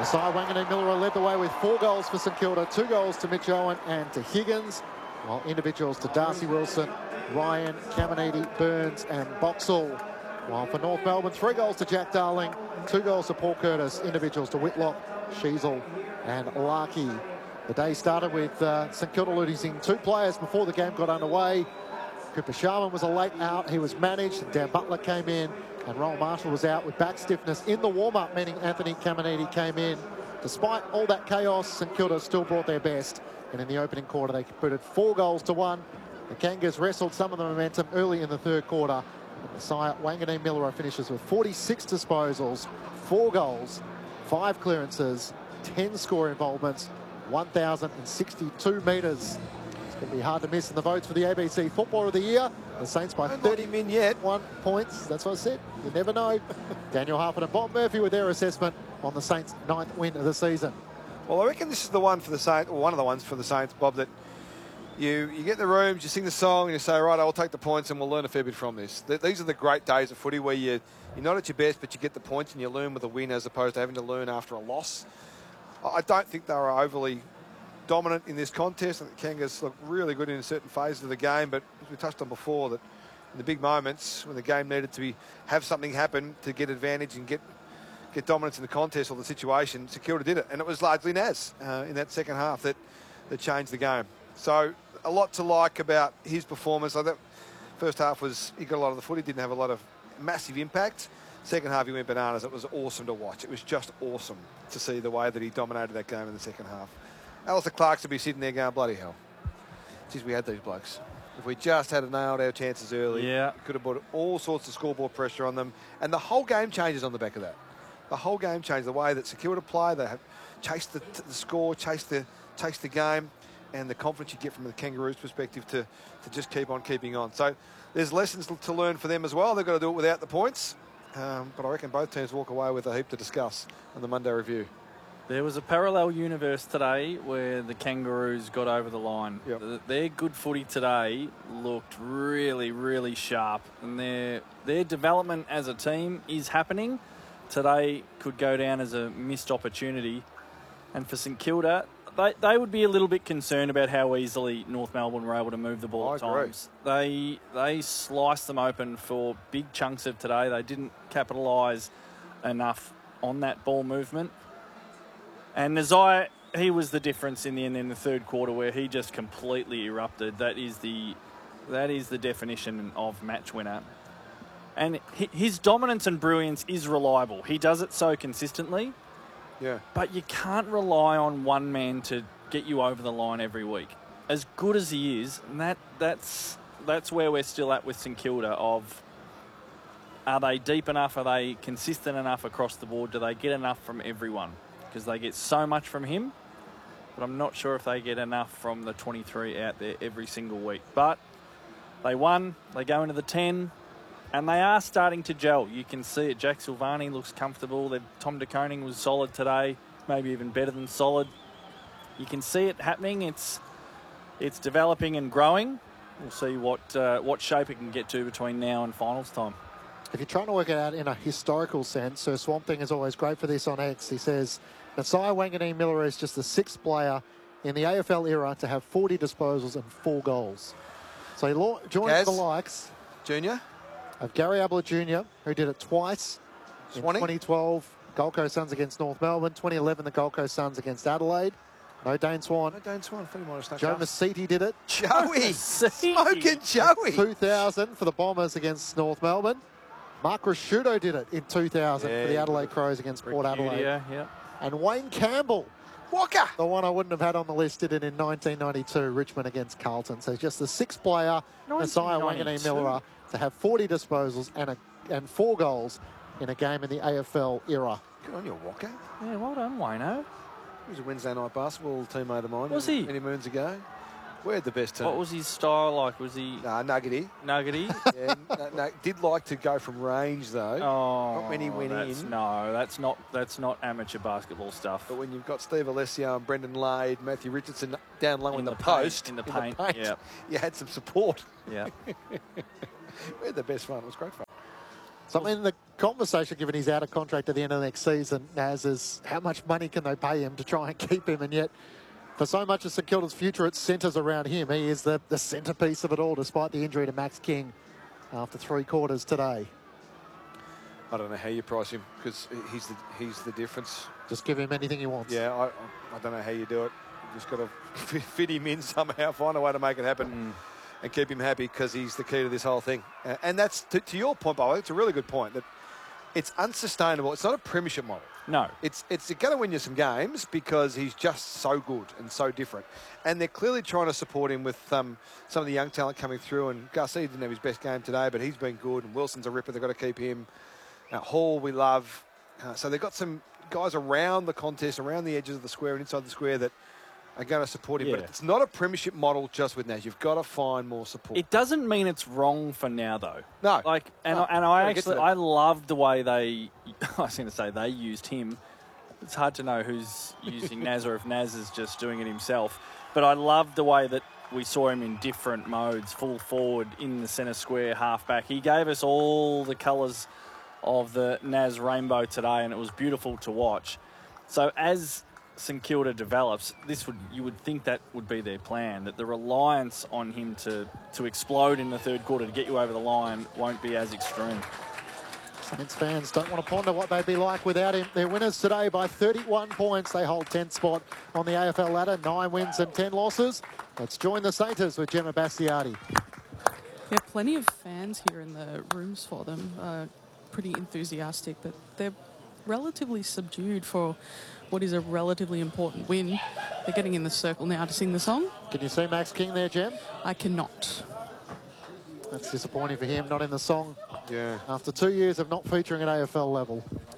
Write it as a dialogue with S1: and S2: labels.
S1: Masai Wanganeen-Milera led the way with 4 goals for St Kilda, 2 goals to Mitch Owen and to Higgins, while individuals to Darcy Wilson, Ryan, Caminiti, Burns and Boxall. While for North Melbourne, 3 goals to Jack Darling, 2 goals to Paul Curtis, individuals to Whitlock, Sheasel and Larkey. The day started with St Kilda losing 2 players before the game got underway. Cooper Sharman was a late out. He was managed. Dan Butler came in and Roll Marshall was out with back stiffness in the warm-up, meaning Anthony Caminiti came in. Despite all that chaos, St Kilda still brought their best. And in the opening quarter, they put it 4 goals to 1. The Kangas wrestled some of the momentum early in the third quarter. Masai Wanganeen-Milera finishes with 46 disposals, 4 goals, 5 clearances, 10 score involvements, 1,062 metres. It's going to be hard to miss in the votes for the ABC Footballer of the Year. The Saints by 31 points. That's what I said. You never know. Daniel Harford and Bob Murphy with their assessment on the Saints' 9th win of the season.
S2: Well, I reckon this is the one for the Saints, or one of the ones for the Saints, Bob, that you get in the rooms, you sing the song, and you say, right, I'll take the points and we'll learn a fair bit from this. These are the great days of footy where you're not at your best, but you get the points and you learn with a win as opposed to having to learn after a loss. I don't think they were overly dominant in this contest. I think the Kangas looked really good in certain phases of the game, but as we touched on before, that in the big moments when the game needed to have something happen to get advantage and get dominance in the contest or the situation, St Kilda did it. And it was largely Naz in that second half that changed the game. So a lot to like about his performance. That first half he got a lot of the footy, didn't have a lot of massive impact. Second half he went bananas. It was awesome to watch. It was just awesome to see the way that he dominated that game in the second half. Alistair Clark's to be sitting there going, bloody hell. Geez, we had these blokes. If we just had nailed our chances early, could have put all sorts of scoreboard pressure on them. And the whole game changes on the back of that. The whole game changed. The way that St Kilda play, they have chased the score, chased the game, and the confidence you get from the Kangaroos' perspective to just keep on keeping on. So there's lessons to learn for them as well. They've got to do it without the points. But I reckon both teams walk away with a heap to discuss on the Monday review.
S3: There was a parallel universe today where the Kangaroos got over the line. Yep. Their good footy today looked really, really sharp. And their development as a team is happening. Today could go down as a missed opportunity. And for St Kilda, they would be a little bit concerned about how easily North Melbourne were able to move the ball at times. They sliced them open for big chunks of today. They didn't capitalise enough on that ball movement. And Nazai, he was the difference in the end in the third quarter where he just completely erupted. That is the definition of match winner. And his dominance and brilliance is reliable. He does it so consistently.
S2: Yeah.
S3: But you can't rely on one man to get you over the line every week. As good as he is, and that's where we're still at with St Kilda of, are they deep enough? Are they consistent enough across the board? Do they get enough from everyone? Because they get so much from him, but I'm not sure if they get enough from the 23 out there every single week. But they won, they go into the 10, and they are starting to gel. You can see it. Jack Silvani looks comfortable. Tom De Koning was solid today, maybe even better than solid. You can see it happening. It's developing and growing. We'll see what shape it can get to between now and finals time.
S1: If you're trying to work it out in a historical sense, so Swamp Thing is always great for this on X. He says, Masai Wanganeen-Milera is just the 6th player in the AFL era to have 40 disposals and 4 goals. So he joins the likes
S2: Junior
S1: of Gary Ablett Jr., who did it twice in 2012, Gold Coast Suns against North Melbourne, 2011, the Gold Coast Suns against Adelaide. No Dane Swan.
S2: No Dane Swan.
S1: Joe Masiti did it.
S2: Joey. Smoking Joey.
S1: 2000 for the Bombers against North Melbourne. Mark Rasciuto did it in 2000 for the Adelaide Crows against Port Adelaide.
S3: Yeah.
S1: And Wayne Campbell,
S2: Walker,
S1: the one I wouldn't have had on the list, did it in 1992, Richmond against Carlton. So just the 6th player, Masai Wanganeen-Milera, to have 40 disposals and 4 goals in a game in the AFL era.
S2: Good on you, Walker.
S3: Yeah, well done, Wayno.
S2: He was a Wednesday night basketball teammate of mine.
S3: Was he?
S2: Many moons ago. We had the best team.
S3: What was his style like? Was he...
S2: Nuggety.
S3: Nuggety?
S2: Yeah, did like to go from range, though.
S3: Oh,
S2: not when he went in.
S3: No, that's not amateur basketball stuff.
S2: But when you've got Steve Alessio and Brendan Lade, Matthew Richardson down low in the post.
S3: In the paint,
S2: you had some support.
S3: Yeah.
S2: We had the best fun. It was great fun.
S1: So, I mean, the conversation, given he's out of contract at the end of the next season, Naz, is how much money can they pay him to try and keep him? And yet, for so much of St Kilda's future, it centres around him. He is the centrepiece of it all, despite the injury to Max King after 3 quarters today.
S2: I don't know how you price him because he's the difference.
S1: Just give him anything he wants.
S2: Yeah, I don't know how you do it. You just got to fit him in somehow, find a way to make it happen and keep him happy because he's the key to this whole thing. And that's, to your point, by the way, it's a really good point, that it's unsustainable. It's not a premiership model.
S3: No.
S2: It's going to win you some games because he's just so good and so different. And they're clearly trying to support him with some of the young talent coming through. And Garcia didn't have his best game today, but he's been good. And Wilson's a ripper. They've got to keep him. Hall, we love. So they've got some guys around the contest, around the edges of the square and inside the square that are going to support him.
S3: Yeah.
S2: But it's not a premiership model just with Naz. You've got to find more support.
S3: It doesn't mean it's wrong for now, though.
S2: No.
S3: I loved the way they, I was going to say they used him. It's hard to know who's using Naz or if Naz is just doing it himself. But I loved the way that we saw him in different modes, full forward, in the centre square, half-back. He gave us all the colours of the Naz rainbow today, and it was beautiful to watch. So as St Kilda develops, you would think that would be their plan, that the reliance on him to explode in the third quarter to get you over the line won't be as extreme.
S1: Saints fans don't want to ponder what they'd be like without him. They're winners today by 31 points. They hold 10th spot on the AFL ladder, 9 wins and 10 losses. Let's join the Saints with Gemma Bastiati.
S4: There are plenty of fans here in the rooms for them. Pretty enthusiastic, but they're relatively subdued for what is a relatively important win. They're getting in the circle now to sing the song.
S1: Can you see Max King there, Gem?
S4: I cannot.
S1: That's disappointing for him, not in the song.
S2: Yeah.
S1: After 2 years of not featuring at AFL level.